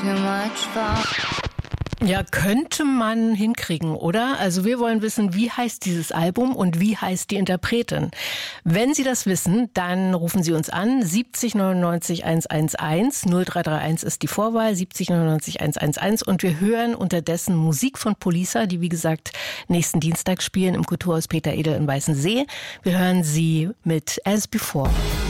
Ja, könnte man hinkriegen, oder? Also wir wollen wissen, wie heißt dieses Album und wie heißt die Interpretin? Wenn Sie das wissen, dann rufen Sie uns an. 70 99 111 0331 ist die Vorwahl, 70 99 111. Und wir hören unterdessen Musik von Polisa, die wie gesagt nächsten Dienstag spielen im Kulturhaus Peter Edel in Weißensee. Wir hören sie mit As Before.